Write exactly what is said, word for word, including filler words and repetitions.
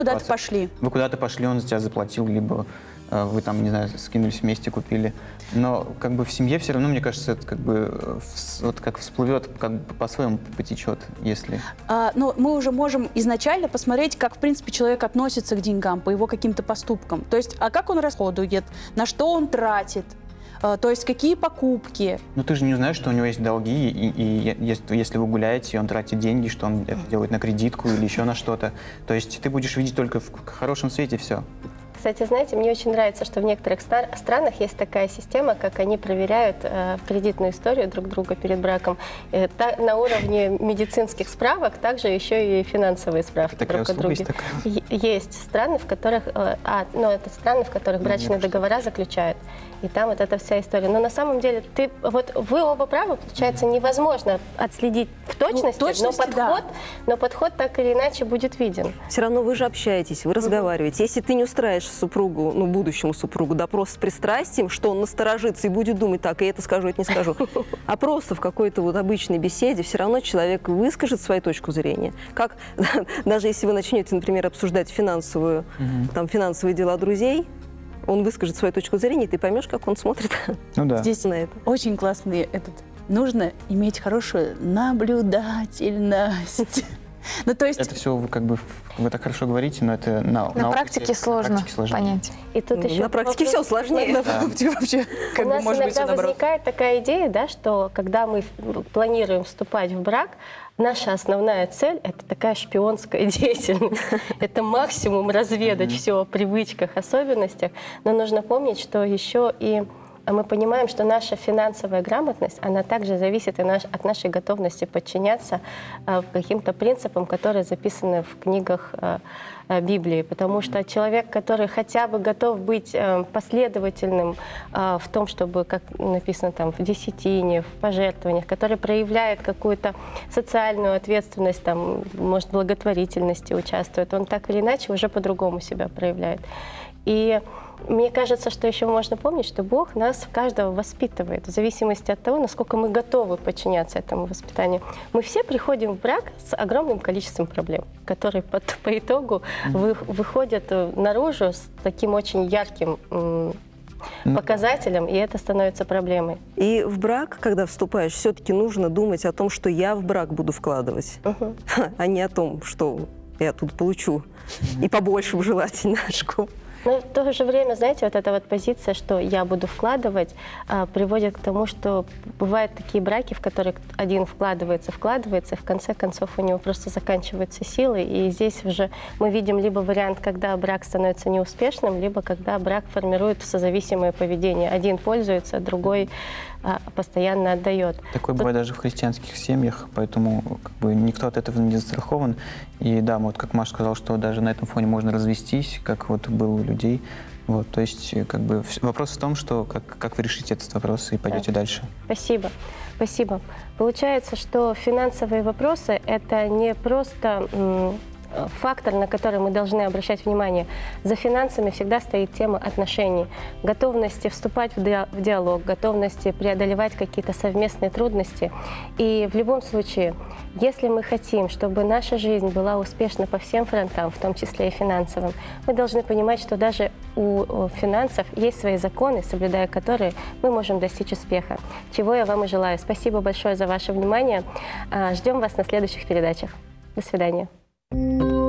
Куда-то пошли. Вы куда-то пошли, он за тебя заплатил, либо э, вы там, не знаю, скинулись вместе, купили. Но как бы в семье все равно, мне кажется, это как бы вс- вот как всплывет, как бы по-своему потечет, если... А, ну, мы уже можем изначально посмотреть, как, в принципе, человек относится к деньгам, по его каким-то поступкам. То есть, а как он расходует, на что он тратит, а, то есть, какие покупки. Ну ты же не узнаешь, что у него есть долги, и, и если, если вы гуляете, и он тратит деньги, что он это делает на кредитку или еще на что-то. То есть ты будешь видеть только в хорошем свете все. Кстати, знаете, мне очень нравится, что в некоторых стар- странах есть такая система, как они проверяют э, кредитную историю друг друга перед браком. Э, та, на уровне медицинских справок, также еще и финансовые справки Такая друг о друге. есть, такая? Е- есть страны, в которых, э, а, ну, это страны, в которых брачные договора заключают. И там вот эта вся история. Но на самом деле, ты, вот вы оба правы, получается, невозможно отследить в точности, Ну, в точности, но, подход, да. но подход так или иначе будет виден. Все равно вы же общаетесь, вы разговариваете. Если ты не устраиваешь супругу, ну, будущему супругу допрос с пристрастием, что он насторожится и будет думать, так, и это скажу, это не скажу. А просто в какой-то вот обычной беседе все равно человек выскажет свою точку зрения. Как даже если вы начнете, например, обсуждать финансовую, там, финансовые дела друзей, он выскажет свою точку зрения, и ты поймешь, как он смотрит Ну да. Здесь на это. очень классный этот. Нужно иметь хорошую наблюдательность. Ну, то есть... Это все вы как бы вы так хорошо говорите, но это на, На опыте, практике сложно практике сложнее. понять. И тут еще На практике все сложнее. На практике вообще, как У бы, нас может быть, иногда всё наоборот. возникает такая идея, да, что когда мы в- планируем вступать в брак, наша основная цель – это такая шпионская деятельность. Это максимум разведать все о привычках, особенностях. Но нужно помнить, что еще и мы понимаем, что наша финансовая грамотность, она также зависит и наш- от нашей готовности подчиняться а, каким-то принципам, которые записаны в книгах а, а, Библии. Потому что человек, который хотя бы готов быть а, последовательным а, в том, чтобы, как написано там, в десятине, в пожертвованиях, который проявляет какую-то социальную ответственность, там, может, в благотворительности участвует, он так или иначе уже по-другому себя проявляет. И мне кажется, что еще можно помнить, что Бог нас каждого воспитывает в зависимости от того, насколько мы готовы подчиняться этому воспитанию. Мы все приходим в брак с огромным количеством проблем, которые по, по итогу вы, выходят наружу с таким очень ярким м, показателем, и это становится проблемой. И в брак, когда вступаешь, все-таки нужно думать о том, что я в брак буду вкладывать, Мгм. а не о том, что я тут получу. И побольше желательно. Но в то же время, знаете, вот эта вот позиция, что я буду вкладывать, а, приводит к тому, что бывают такие браки, в которые один вкладывается, вкладывается, и в конце концов у него просто заканчиваются силы. И здесь уже мы видим либо вариант, когда брак становится неуспешным, либо когда брак формирует созависимое поведение. Один пользуется, другой а, постоянно отдает. Такое бывает даже в христианских семьях, поэтому как бы никто от этого не застрахован. И да, вот как Маша сказала, что даже на этом фоне можно развестись, как вот было у людей. Вот, то есть как бы вс- вопрос в том, что как, как вы решите этот вопрос и пойдете Да. дальше. Спасибо. Спасибо. Получается, что финансовые вопросы – это не просто м, фактор, на который мы должны обращать внимание. За финансами всегда стоит тема отношений, готовности вступать в диа- в диалог, готовности преодолевать какие-то совместные трудности. И в любом случае, если мы хотим, чтобы наша жизнь была успешна по всем фронтам, в том числе и финансовым, мы должны понимать, что даже у у финансов есть свои законы, соблюдая которые мы можем достичь успеха. Чего я вам и желаю. Спасибо большое за ваше внимание. А, Ждем вас на следующих передачах. До свидания.